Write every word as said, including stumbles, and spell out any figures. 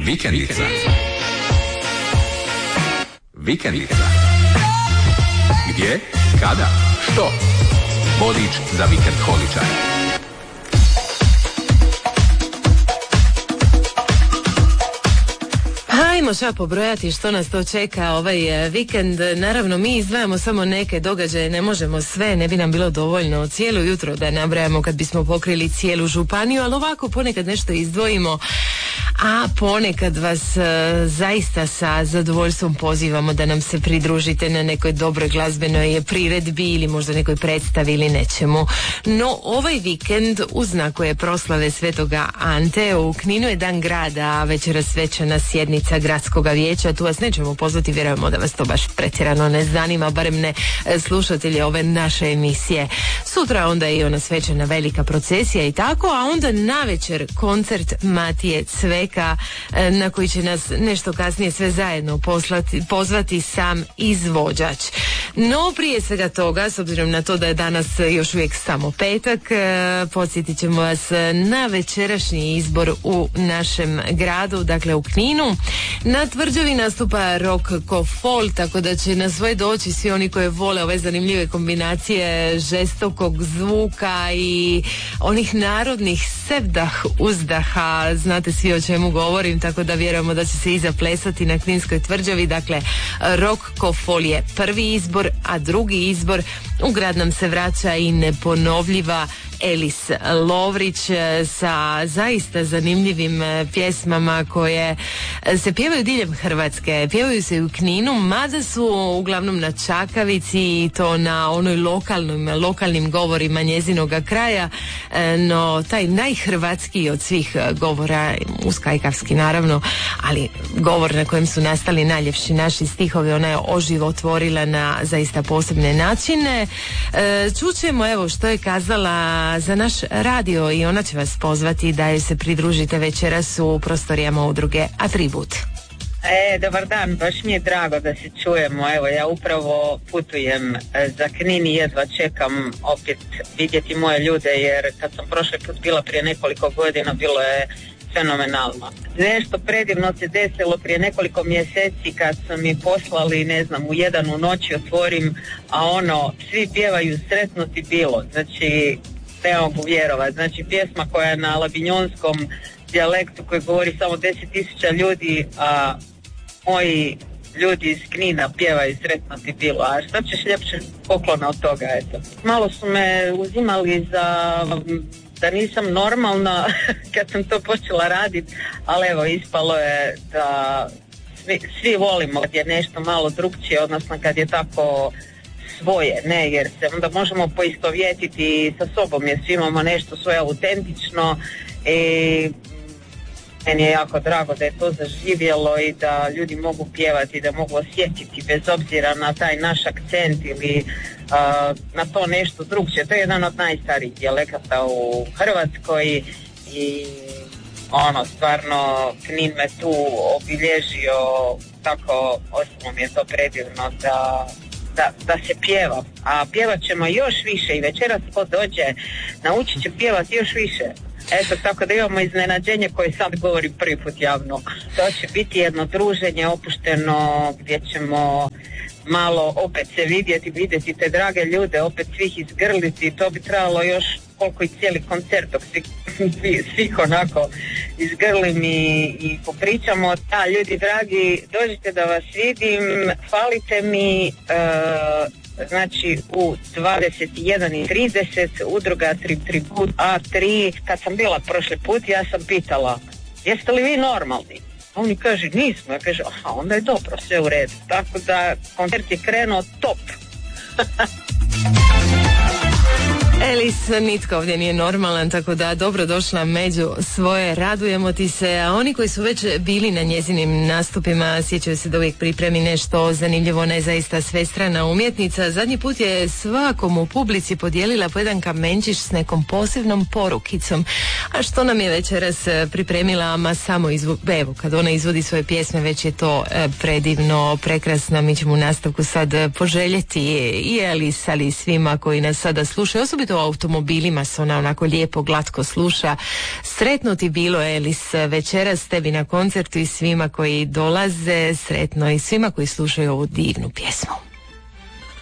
Vikendica. Vikendica. Gdje? Kada? Što? Vodič za vikend holičare. Hajmo sad pobrojati što nas to čeka ovaj vikend. Naravno, mi izdvajamo samo neke događaje, ne možemo sve, ne bi nam bilo dovoljno cijelo jutro da nabrajamo kad bismo pokrili cijelu županiju, ali ovako ponekad nešto izdvojimo, a ponekad vas e, zaista sa zadovoljstvom pozivamo da nam se pridružite na nekoj dobroj glazbenoj priredbi ili možda nekoj predstavi ili nečemu. No, ovaj vikend u znaku je proslave Svetoga Ante u Kninu je dan grada, a večeras svečana sjednica gradskog vijeća. Tu vas nećemo pozvati, vjerujemo da vas to baš pretjerano ne zanima, barem ne slušatelji ove naše emisije. Sutra onda je i ona svečana velika procesija i tako, a onda navečer koncert Matije Cveka na koji će nas nešto kasnije sve zajedno poslati, pozvati sam izvođač. No prije svega toga, s obzirom na to da je danas još uvijek samo petak, podsjetit ćemo vas na večerašnji izbor u našem gradu, dakle u Kninu. Na Tvrđavi nastupa Rock Ko Fol, tako da će na svoje doći svi oni koji vole ove zanimljive kombinacije žestokog zvuka i onih narodnih sevdah uzdaha, znate svi o čemu govorim, tako da vjerujemo da će se i zaplesati na Kninskoj Tvrđavi. Dakle, Rock Ko Fol je prvi izbor, a drugi izbor u grad nam se vraća i neponovljiva Elis Lovrić sa zaista zanimljivim pjesmama koje se pjevaju diljem Hrvatske. Pjevaju se i u Kninu, mada su uglavnom na čakavici i to na onoj lokalnim, lokalnim govorima njezinoga kraja, no taj najhrvatskiji od svih govora, uskajkavski naravno, ali govor na kojem su nastali najljepši naši stihovi, ona je oživotvorila na zaista posebne načine. Čućemo evo što je kazala za naš radio i ona će vas pozvati da joj se pridružite večeras u prostorijama udruge Atribut. E, dobar dan, baš mi je drago da se čujemo. Evo, ja upravo putujem za Knin i jedva čekam opet vidjeti moje ljude, jer kad sam prošli put bila prije nekoliko godina, bilo je fenomenalno. Nešto predivno se desilo prije nekoliko mjeseci kad su mi poslali, ne znam, u jedan u noći otvorim, a ono, svi pjevaju Sretno ti bilo. Znači, ne mogu vjerovat. Znači, pjesma koja je na labinjonskom dijalektu koji govori samo deset tisuća ljudi, a moji ljudi iz Knina pjevaju Sretno ti bilo. A šta ćeš ljepše poklona od toga, eto. Malo su me uzimali za da nisam normalna kad sam to počela raditi, ali evo, ispalo je da svi, svi volimo kad je nešto malo drukčije, odnosno kad je tako svoje, ne, jer se onda možemo poistovjetiti sa sobom, jer svi imamo nešto svoje autentično i meni je jako drago da je to zaživjelo i da ljudi mogu pjevati, da mogu osjetiti bez obzira na taj naš akcent ili uh, na to nešto drugčije. To je jedan od najstarijih dijalekata u Hrvatskoj i ono, stvarno Knin me tu obilježio, tako osobno mi je to predivno da Da, da se pjeva, a pjevat ćemo još više i večeras ko dođe naučit će pjevati još više. Eto, tako da imamo iznenađenje koje sad govorim prvi put javno. To će biti jedno druženje opušteno gdje ćemo malo opet se vidjeti, vidjeti te drage ljude, opet svih izgrliti. To bi trebalo još koliko i cijeli koncert dok svih, svih onako izgrlim i, i popričamo. Da, ljudi dragi, dođite da vas vidim, falite mi, uh, znači u dvadeset jedan i trideset udruga Atribut A tri. Kad sam bila prošli put, ja sam pitala, jeste li vi normalni? A oni kaže, nismo. Ja kaže, aha, onda je dobro, sve u redu. Tako da koncert je krenuo top. Elis, nitko ovdje nije normalan, tako da dobro došla među svoje, radujemo ti se, a oni koji su već bili na njezinim nastupima sjećaju se da uvijek pripremi nešto zanimljivo, ona je zaista svestrana umjetnica. Zadnji put je svakom u publici podijelila po jedan kamenčić s nekom posebnom porukicom, a što nam je večeras pripremila, ma samo izvo... evo, kad ona izvodi svoje pjesme već je to predivno, prekrasno. Mi ćemo u nastavku sad poželjeti i Elis, ali i svima koji nas sada slušaju, osobito pogotovo automobilima se ona onako lijepo glatko sluša. Sretno ti bilo, Elis, večeras tebi na koncertu i svima koji dolaze, sretno i svima koji slušaju ovu divnu pjesmu.